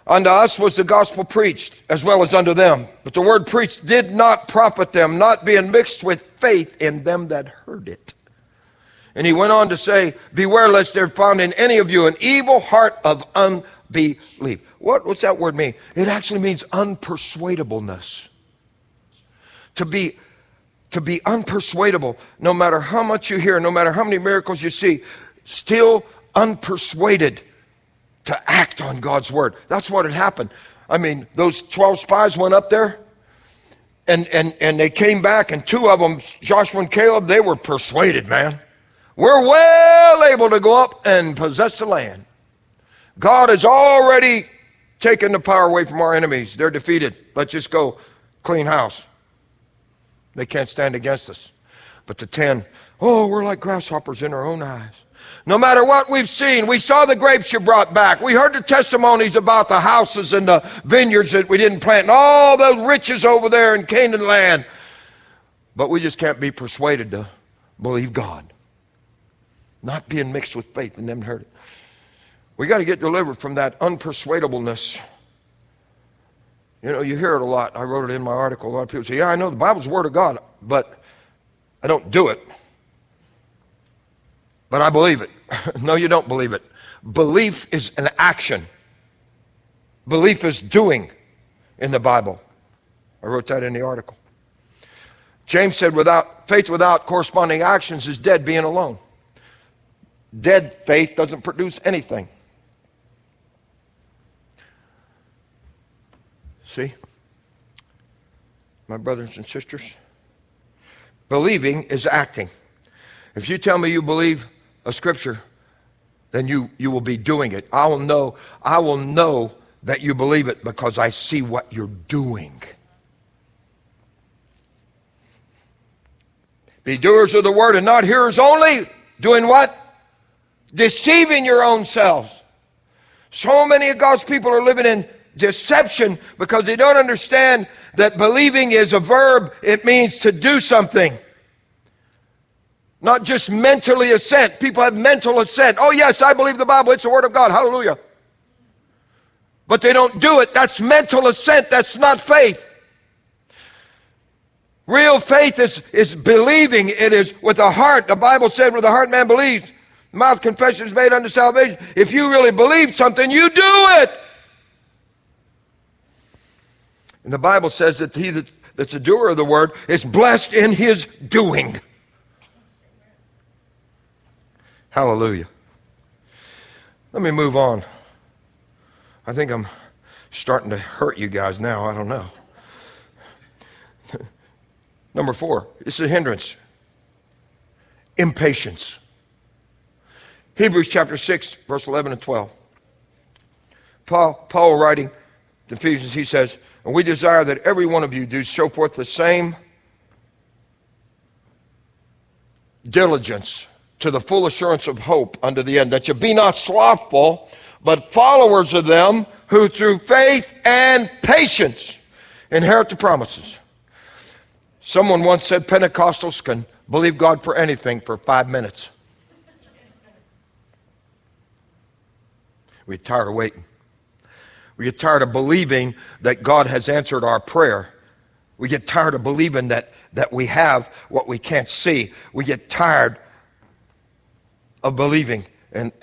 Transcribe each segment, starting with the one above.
Unto us was the gospel preached, as well as unto them. But the word preached did not profit them, not being mixed with faith in them that heard it. And he went on to say, beware lest there found in any of you an evil heart of unbelief. What's that word mean? It actually means unpersuadableness. To be unpersuadable, no matter how much you hear, no matter how many miracles you see, still unpersuaded to act on God's word. That's what had happened. I mean, those 12 spies went up there, and they came back, and 2 of them, Joshua and Caleb, they were persuaded, man. We're well able to go up and possess the land. God has already taken the power away from our enemies. They're defeated. Let's just go clean house. They can't stand against us. But the 10, we're like grasshoppers in our own eyes. No matter what we've seen, we saw the grapes you brought back. We heard the testimonies about the houses and the vineyards that we didn't plant and all those riches over there in Canaan land. But we just can't be persuaded to believe God. Not being mixed with faith and them heard it. We got to get delivered from that unpersuadableness. You know, you hear it a lot. I wrote it in my article. A lot of people say, yeah, I know the Bible's the Word of God, but I don't do it. But I believe it. No, you don't believe it. Belief is an action. Belief is doing in the Bible. I wrote that in the article. James said, faith without corresponding actions is dead being alone. Dead faith doesn't produce anything. See? My brothers and sisters? Believing is acting. If you tell me you believe a scripture, then you will be doing it. I will know that you believe it because I see what you're doing. Be doers of the word and not hearers only. Doing what? Deceiving your own selves. So many of God's people are living in deception because they don't understand that believing is a verb. It means to do something. Not just mentally assent. People have mental assent. Oh yes, I believe the Bible. It's the Word of God. Hallelujah. But they don't do it. That's mental assent. That's not faith. Real faith is believing. It is with the heart. The Bible said with the heart man believes. The mouth confession is made unto salvation. If you really believe something, you do it. And the Bible says that he that's a doer of the word is blessed in his doing. Hallelujah. Let me move on. I think I'm starting to hurt you guys now. I don't know. Number 4, it's a hindrance. Impatience. Hebrews chapter 6, verse 11 and 12. Paul writing to Ephesians, he says, and we desire that every one of you do show forth the same diligence to the full assurance of hope unto the end, that you be not slothful, but followers of them who through faith and patience inherit the promises. Someone once said Pentecostals can believe God for anything for 5 minutes. We get tired of waiting. We get tired of believing that God has answered our prayer. We get tired of believing that we have what we can't see. We get tired of believing and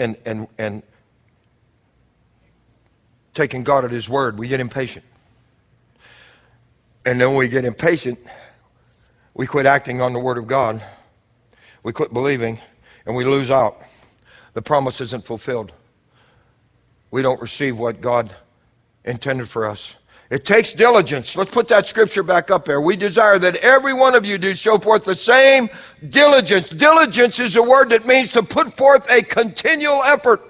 taking God at His word. We get impatient. And then when we get impatient, we quit acting on the word of God. We quit believing and we lose out. The promise isn't fulfilled. We don't receive what God intended for us. It takes diligence. Let's put that scripture back up there. We desire that every one of you do show forth the same diligence. Diligence is a word that means to put forth a continual effort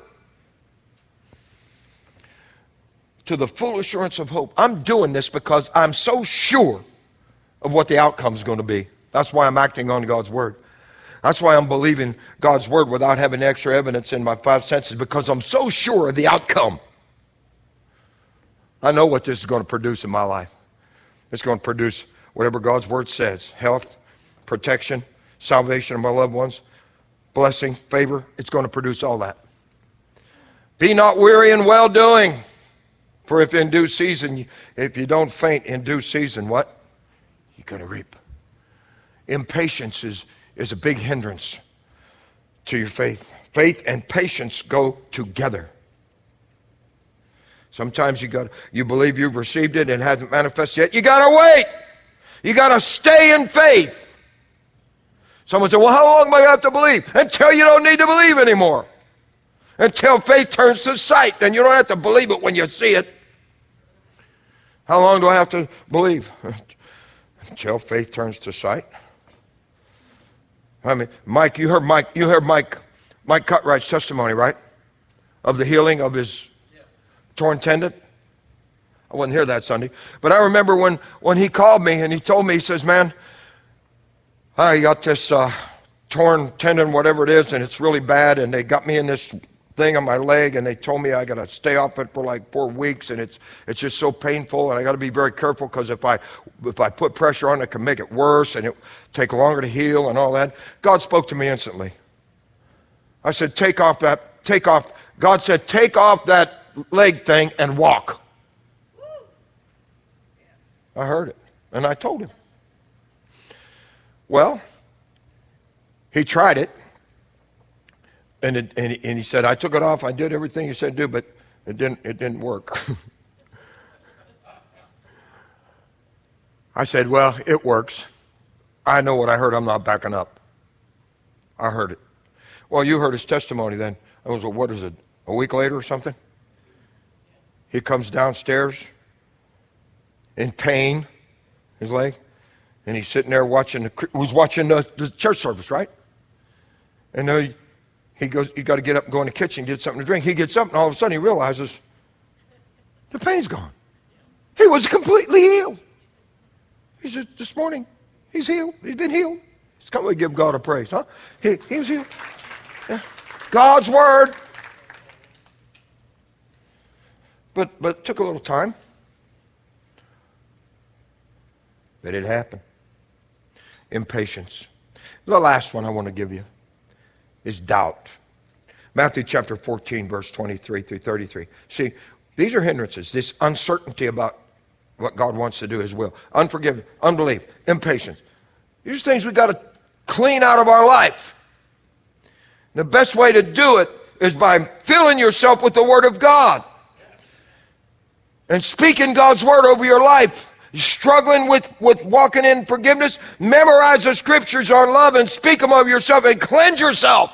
to the full assurance of hope. I'm doing this because I'm so sure of what the outcome is going to be. That's why I'm acting on God's word. That's why I'm believing God's word without having extra evidence in my 5 senses, because I'm so sure of the outcome. I know what this is going to produce in my life. It's going to produce whatever God's word says. Health, protection, salvation of my loved ones, blessing, favor. It's going to produce all that. Be not weary in well-doing, For if in due season, if you don't faint in due season, what? You're going to reap. Impatience is a big hindrance to your faith. Faith and patience go together. Sometimes you believe you've received it and it hasn't manifested yet. You got to wait. You got to stay in faith. Someone said, well, how long do I have to believe? Until you don't need to believe anymore. Until faith turns to sight. Then you don't have to believe it when you see it. How long do I have to believe? Until faith turns to sight. I mean, Mike, you heard Mike Cutright's testimony, right? Of the healing of his torn tendon. I wasn't here that Sunday. But I remember when he called me and he told me, he says, man, I got this torn tendon, whatever it is, and it's really bad, and they got me in this thing on my leg, and they told me I got to stay off it for like 4 weeks, and it's just so painful, and I got to be very careful because if I put pressure on it, it can make it worse, and it take longer to heal and all that. God spoke to me instantly. I said, God said, take off that leg thing and walk. I heard it, and I told him. Well, he tried it. And he said, I took it off. I did everything you said do, but it didn't work. I said, well, it works. I know what I heard. I'm not backing up. I heard it. Well, you heard his testimony then. It was, what is it, a week later or something? He comes downstairs in pain, his leg, and he's sitting there watching the church service, right? And he goes, you got to get up and go in the kitchen, get something to drink. He gets up, and all of a sudden he realizes the pain's gone. He was completely healed. He said, this morning, he's healed. He's been healed. It's come to give God a praise, huh? He was healed. Yeah. God's word. But it took a little time. But it happened. Impatience. The last one I want to give you is doubt. Matthew chapter 14, verse 23 through 33. See, these are hindrances. This uncertainty about what God wants to do, His will. Unforgiveness, unbelief, impatience. These are things we've got to clean out of our life. The best way to do it is by filling yourself with the Word of God. And speaking God's Word over your life. You're struggling with walking in forgiveness, memorize the scriptures on love and speak them over yourself and cleanse yourself.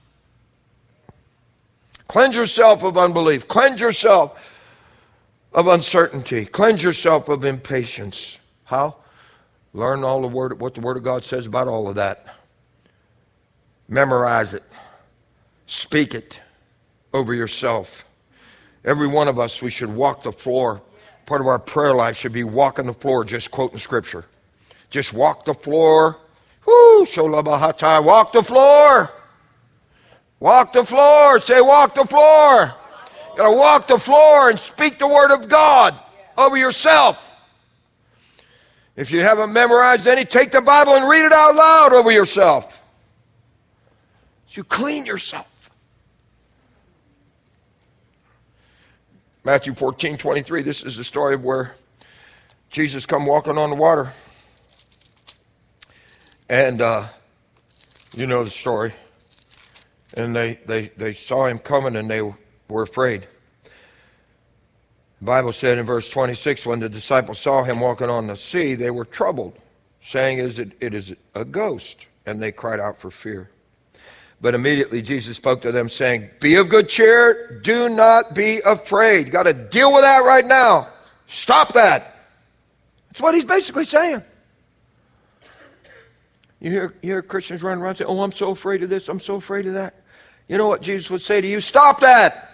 Cleanse yourself of unbelief. Cleanse yourself of uncertainty. Cleanse yourself of impatience. How? Learn all what the Word of God says about all of that. Memorize it. Speak it over yourself. Every one of us, we should walk the floor. Part of our prayer life should be walking the floor, just quoting scripture. Just walk the floor. Woo, sholabahata, walk the floor. Walk the floor. Say, walk the floor. You gotta walk the floor and speak the word of God over yourself. If you haven't memorized any, take the Bible and read it out loud over yourself. So you clean yourself. Matthew 14, 23, this is the story of where Jesus come walking on the water. And you know the story. And they saw him coming and they were afraid. The Bible said in verse 26, when the disciples saw him walking on the sea, they were troubled, saying, it is a ghost. And they cried out for fear. But immediately Jesus spoke to them saying, be of good cheer, do not be afraid. You got to deal with that right now. Stop that. That's what he's basically saying. You hear Christians running around saying, oh, I'm so afraid of this, I'm so afraid of that. You know what Jesus would say to you? Stop that.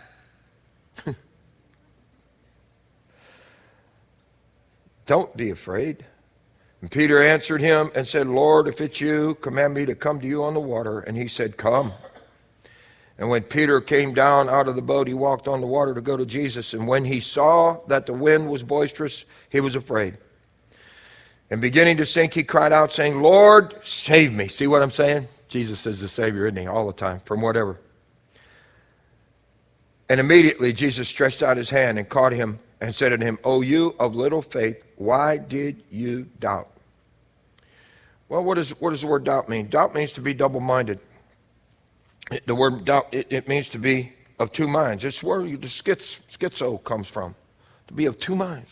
Don't be afraid. And Peter answered him and said, Lord, if it's you, command me to come to you on the water. And he said, come. And when Peter came down out of the boat, he walked on the water to go to Jesus. And when he saw that the wind was boisterous, he was afraid. And beginning to sink, he cried out, saying, Lord, save me. See what I'm saying? Jesus is the Savior, isn't he? All the time, from whatever. And immediately Jesus stretched out his hand and caught him and said unto him, O you of little faith, why did you doubt? Well, what does the word doubt mean? Doubt means to be double-minded. The word doubt, it means to be of two minds. It's where the schizo comes from, to be of two minds.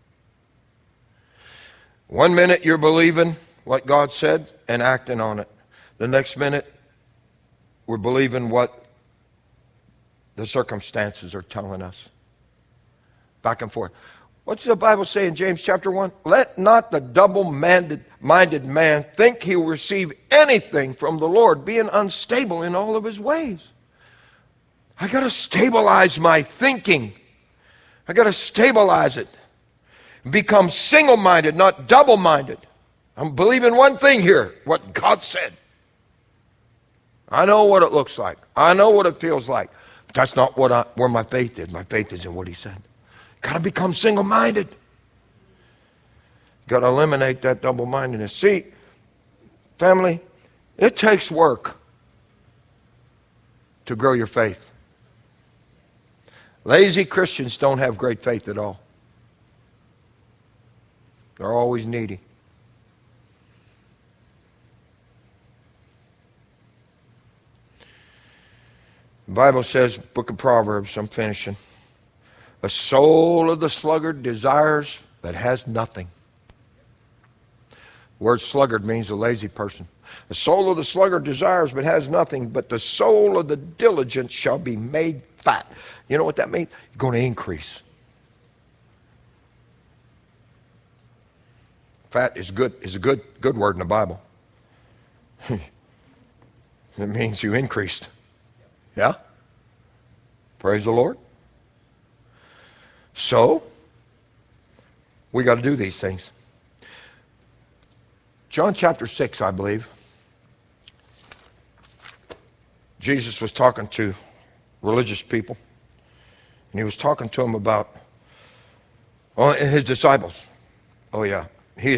One minute you're believing what God said and acting on it. The next minute we're believing what the circumstances are telling us. Back and forth. What's the Bible say in James chapter 1? Let not the double-minded man think he will receive anything from the Lord, being unstable in all of his ways. I got to stabilize my thinking. I got to stabilize it. Become single-minded, not double-minded. I'm believing one thing here, what God said. I know what it looks like. I know what it feels like. But that's not where my faith is. My faith is in what he said. Got to become single-minded. Got to eliminate that double-mindedness. See, family, it takes work to grow your faith. Lazy Christians don't have great faith at all. They're always needy. The Bible says, book of Proverbs, I'm finishing. The soul of the sluggard desires but has nothing. The word sluggard means a lazy person. The soul of the sluggard desires but has nothing, but the soul of the diligent shall be made fat. You know what that means? You're going to increase. Fat is a good word in the Bible. It means you increased. Yeah? Praise the Lord. So, we got to do these things. John chapter 6, I believe. Jesus was talking to religious people. And he was talking to them about his disciples. Oh yeah. He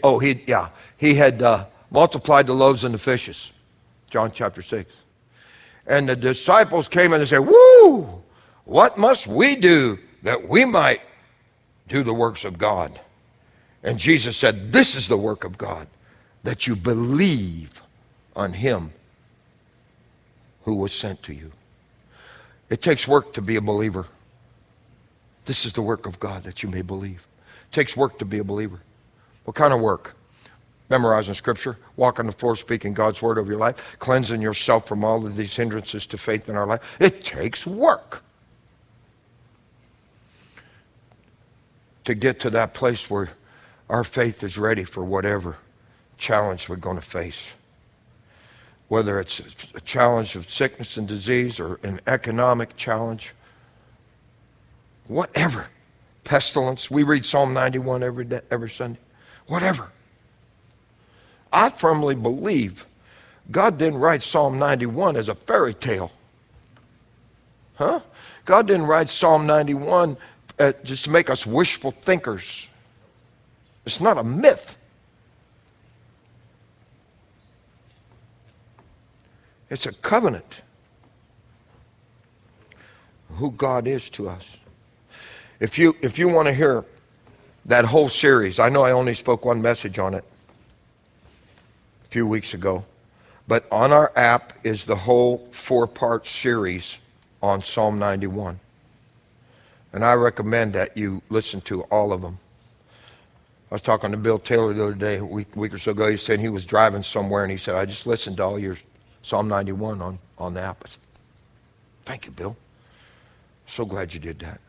had multiplied the loaves and the fishes. John chapter 6. And the disciples came in and said, "Woo! What must we do that we might do the works of God?" And Jesus said, "This is the work of God, that you believe on him who was sent to you." It takes work to be a believer. This is the work of God, that you may believe. It takes work to be a believer. What kind of work? Memorizing Scripture, walking the floor, speaking God's word over your life, cleansing yourself from all of these hindrances to faith in our life. It takes work to get to that place where our faith is ready for whatever challenge we're going to face. Whether it's a challenge of sickness and disease or an economic challenge, whatever. Pestilence. We read Psalm 91 every Sunday. Whatever. I firmly believe God didn't write Psalm 91 as a fairy tale. Huh? God didn't write Psalm 91 just to make us wishful thinkers. It's not a myth. It's a covenant. Who God is to us. If you want to hear that whole series, I know I only spoke one message on it a few weeks ago, but on our app is the whole 4-part series on Psalm 91. And I recommend that you listen to all of them. I was talking to Bill Taylor the other day, a week or so ago. He said he was driving somewhere and he said, "I just listened to all your Psalm 91 on the app." I said, "Thank you, Bill. So glad you did that."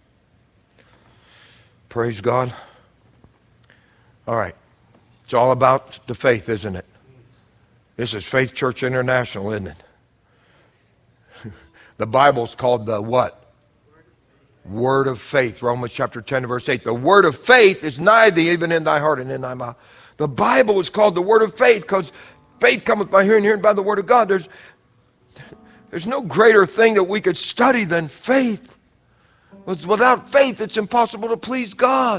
Praise God. All right. It's all about the faith, isn't it? This is Faith Church International, isn't it? The Bible's called the what? Word of faith. Romans chapter 10 verse 8. The word of faith is nigh thee, even in thy heart and in thy mouth. The Bible is called the word of faith because faith cometh by hearing, hearing by the word of God. There's no greater thing that we could study than faith. Without faith, it's impossible to please God.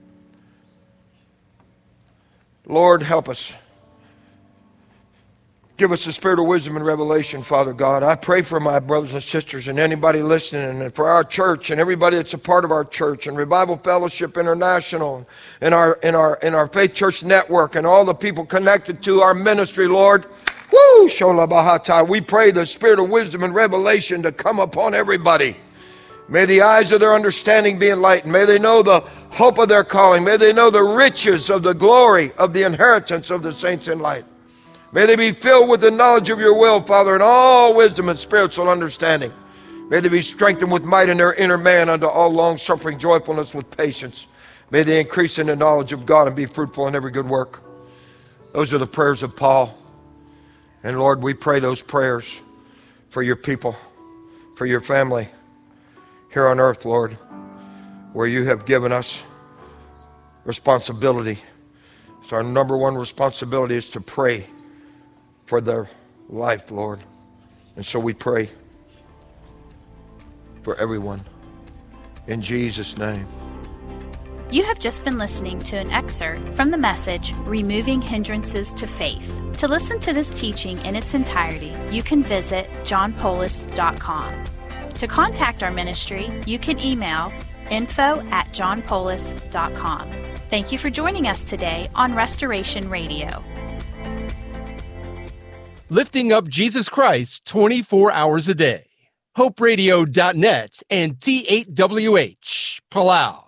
Lord, help us Give us the spirit of wisdom and revelation, Father God. I pray for my brothers and sisters and anybody listening, and for our church and everybody that's a part of our church, and Revival Fellowship International, and our Faith Church Network, and all the people connected to our ministry, Lord. Woo! Shola Bahata. We pray the spirit of wisdom and revelation to come upon everybody. May the eyes of their understanding be enlightened. May they know the hope of their calling. May they know the riches of the glory of the inheritance of the saints in light. May they be filled with the knowledge of your will, Father, in all wisdom and spiritual understanding. May they be strengthened with might in their inner man unto all long-suffering joyfulness with patience. May they increase in the knowledge of God and be fruitful in every good work. Those are the prayers of Paul. And Lord, we pray those prayers for your people, for your family here on earth, Lord, where you have given us responsibility. So our number one responsibility is to pray for their life, Lord. And so we pray for everyone. In Jesus' name. You have just been listening to an excerpt from the message, Removing Hindrances to Faith. To listen to this teaching in its entirety, you can visit johnpoulos.com. To contact our ministry, you can email info@johnpoulos.com. Thank you for joining us today on Restoration Radio. Lifting up Jesus Christ 24 hours a day. HopeRadio.net and T8WH, Palau.